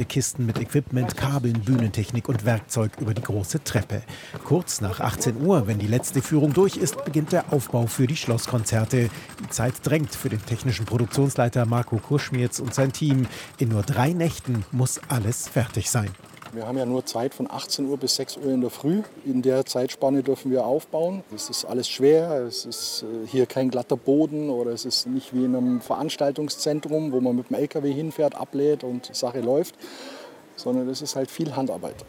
Kisten mit Equipment, Kabeln, Bühnentechnik und Werkzeug über die große Treppe. Kurz nach 18 Uhr, wenn die letzte Führung durch ist, beginnt der Aufbau für die Schlosskonzerte. Die Zeit drängt für den technischen Produktionsleiter Marco Kuschmierz und sein Team. In nur 3 Nächten muss alles fertig sein. Wir haben ja nur Zeit von 18 Uhr bis 6 Uhr in der Früh. In der Zeitspanne dürfen wir aufbauen. Es ist alles schwer, es ist hier kein glatter Boden oder es ist nicht wie in einem Veranstaltungszentrum, wo man mit dem LKW hinfährt, ablädt und die Sache läuft, sondern es ist halt viel Handarbeit.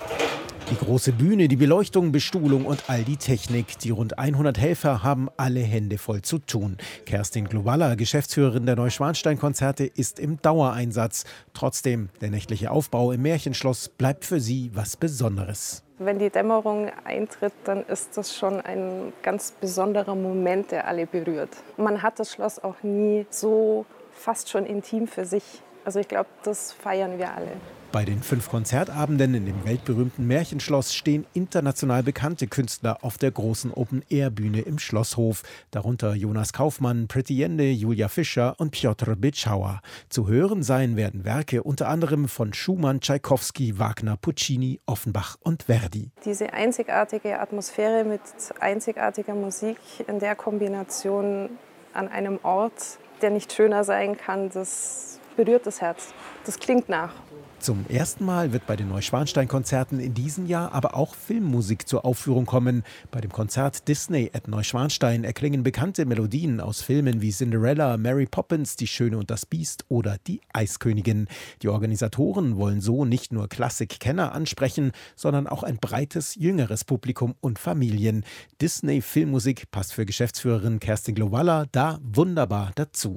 Die große Bühne, die Beleuchtung, Bestuhlung und all die Technik. Die rund 100 Helfer haben alle Hände voll zu tun. Kerstin Glowalla, Geschäftsführerin der Neuschwanstein-Konzerte, ist im Dauereinsatz. Trotzdem, der nächtliche Aufbau im Märchenschloss bleibt für sie was Besonderes. Wenn die Dämmerung eintritt, dann ist das schon ein ganz besonderer Moment, der alle berührt. Man hat das Schloss auch nie so fast schon intim für sich. Also ich glaube, das feiern wir alle. Bei den 5 Konzertabenden in dem weltberühmten Märchenschloss stehen international bekannte Künstler auf der großen Open-Air-Bühne im Schlosshof. Darunter Jonas Kaufmann, Pretty Yende, Julia Fischer und Piotr Bitschauer. Zu hören sein werden Werke unter anderem von Schumann, Tschaikowski, Wagner, Puccini, Offenbach und Verdi. Diese einzigartige Atmosphäre mit einzigartiger Musik in der Kombination an einem Ort, der nicht schöner sein kann, das berührt das Herz. Das klingt nach. Zum ersten Mal wird bei den Neuschwanstein-Konzerten in diesem Jahr aber auch Filmmusik zur Aufführung kommen. Bei dem Konzert Disney at Neuschwanstein erklingen bekannte Melodien aus Filmen wie Cinderella, Mary Poppins, Die Schöne und das Biest oder Die Eiskönigin. Die Organisatoren wollen so nicht nur Klassikkenner ansprechen, sondern auch ein breites, jüngeres Publikum und Familien. Disney-Filmmusik passt für Geschäftsführerin Kerstin Glowalla da wunderbar dazu.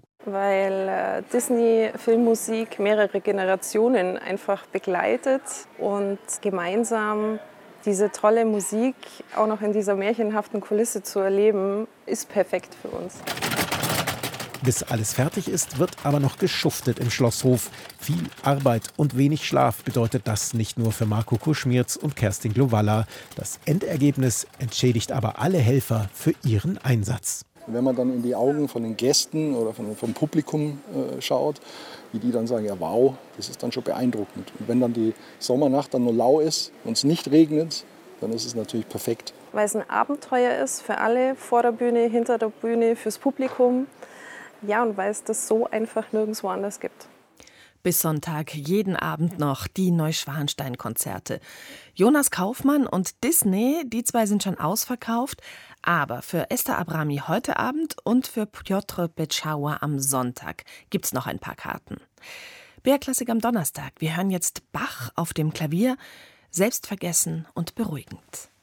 Weil Disney-Filmmusik mehrere Generationen einfach begleitet und gemeinsam diese tolle Musik auch noch in dieser märchenhaften Kulisse zu erleben, ist perfekt für uns. Bis alles fertig ist, wird aber noch geschuftet im Schlosshof. Viel Arbeit und wenig Schlaf bedeutet das nicht nur für Marco Kuschmierz und Kerstin Glowalla. Das Endergebnis entschädigt aber alle Helfer für ihren Einsatz. Wenn man dann in die Augen von den Gästen oder vom Publikum schaut, wie die dann sagen, ja wow, das ist dann schon beeindruckend. Und wenn dann die Sommernacht dann nur lau ist und es nicht regnet, dann ist es natürlich perfekt. Weil es ein Abenteuer ist für alle, vor der Bühne, hinter der Bühne, fürs Publikum. Ja, und weil es das so einfach nirgendwo anders gibt. Bis Sonntag jeden Abend noch die Neuschwanstein-Konzerte. Jonas Kaufmann und Disney, die 2 sind schon ausverkauft. Aber für Esther Abrami heute Abend und für Piotr Bitschauer am Sonntag gibt's noch ein paar Karten. BR-Klassik am Donnerstag. Wir hören jetzt Bach auf dem Klavier, selbstvergessen und beruhigend.